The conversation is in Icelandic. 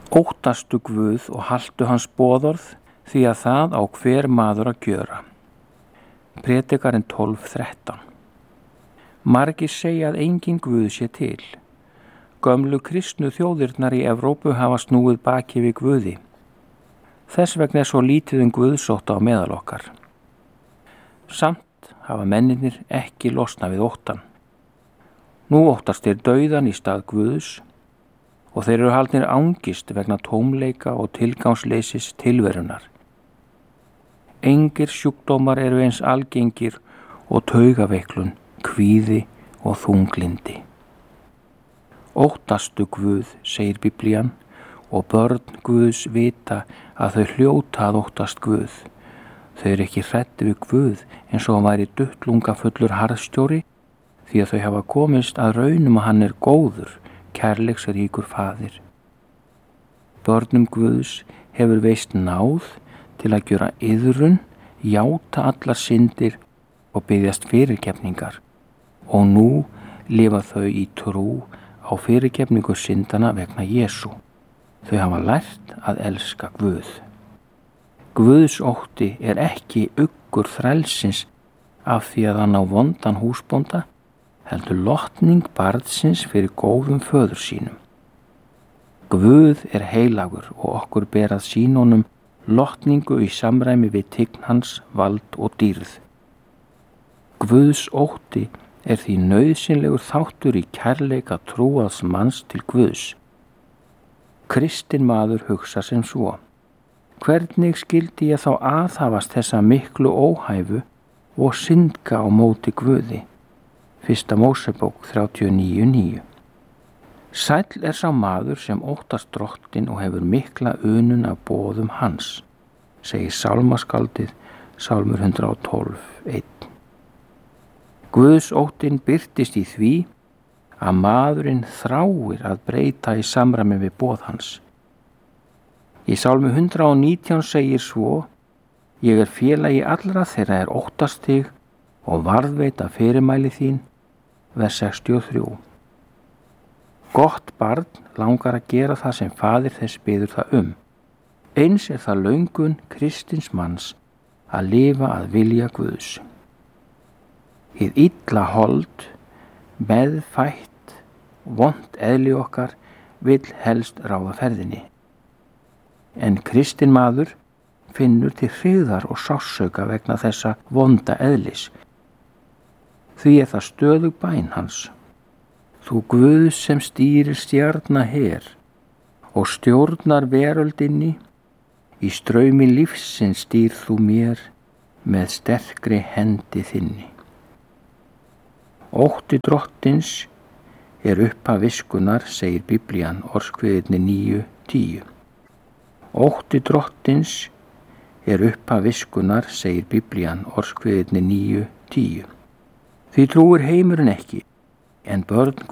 Óttastu Guð og haltu hans boðorð, því að það á hver maður að gjöra. Predikarinn 12:13. Margir segja að engin Guð sé til. Gömlu kristnu þjóðirnar í Evrópu hafa snúið baki við Guði. Þess vegna er svo lítið guðsótta á meðal okkar. Samt hafa mennirnir ekki losnað við óttann. Nú óttast þeir dauðan í stað Guðs og þeir eru haldnir angist vegna tómleika og tilgangsleysis tilverunar. Engir sjúkdómar eru eins algengir og taugaveiklun, kvíði og þunglindi. Óttastu Guð, segir Biblían, og börn Guðs vita að þau hljóta að óttast Guð. Þau eru ekki hrædd við Guð eins og hann væri duttlungafullur harðstjóri, því að þau hafa komist að raunum að hann er góður, kærleiksríkur faðir. Börnum Guðs hefur veist náð til að gjöra iðrun, játa allar syndir og biðjast fyrirgefningar, og nú lifa þau í trú á fyrirgefningu syndana vegna Jesú. Þau hafa lært að elska Guð. Guðs ótti er ekki uggur frelsins af því að hann á vondan húsbónda, heldur lotning barnsins fyrir góðum föður sínum. Guð er heilagur og okkur ber að sýna honum lotningu í samræmi við tign hans, vald og dýrð. Guðs ótti er því nauðsynlegur þáttur í kærleika trúaðs manns til Guðs. Kristinn maður hugsa sem svo: hvernig skyldi ég þá aðhafast þessa miklu óhæfu og syndga á móti Guði? 1. Mósebók 39:9. Sæll er sá maður sem óttast Drottinn og hefur mikla unun af boðum hans, segir sálmaskaldið, Sálmur 112:1. Guðs óttinn birtist í því að maðurinn þráir að breyta í samræmi við boð hans. Í Sálmi 119 segir svo: ég er félagi allra þeirra er óttast þig og varðveita fyrirmæli þín, vers 63. Gott barn langar að gera það sem faðir þess biður það Eins er það löngun kristins manns að lifa að vilja Guðs. Hið illa hold, meðfætt, vont eðli okkar vill helst ráða ferðinni. En kristinn maður finnur til hryggðar og sársauka vegna þessa vonda eðlis. Því er það stöðug bæn hans: þú Guð sem stýrir stjarna her og stjórnar veröldinni, í straumi lífsins stýr þú mér með sterkri hendi þinni. Ótti Drottins er upphaf viskunnar, segir Biblían, Orðskviðirnir 9:10. Ótti Drottins er upphaf viskunnar, segir Biblían, Orðskviðirnir 9:10. Því trúir heimurinn ekki, en börn